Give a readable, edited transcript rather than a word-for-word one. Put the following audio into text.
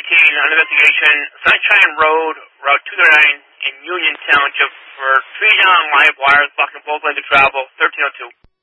on investigation, Sunshine Road, Route 239 in Union Township for 3 down live wires blocking both lanes of travel, 1302.